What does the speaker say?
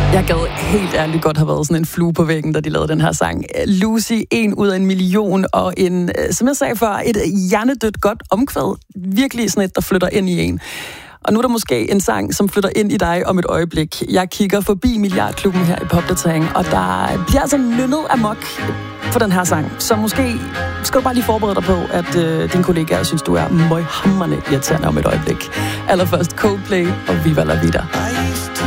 Jeg gad helt ærligt godt have været sådan en flue på væggen, da de lavede den her sang. Lucy, 1 ud af 1 million, og en, som jeg sagde før, et hjernedødt godt omkvæd. Virkelig sådan et, der flytter ind i en. Og nu er der måske en sang, som flytter ind i dig om et øjeblik. Jeg kigger forbi Milliardklubben her i Popdatering, og der bliver altså nynnet amok for den her sang. Så måske skal du bare lige forberede dig på, at dine kollegaer synes, du er møghamrende irriterende om et øjeblik. Allerførst Coldplay og Viva La Vida.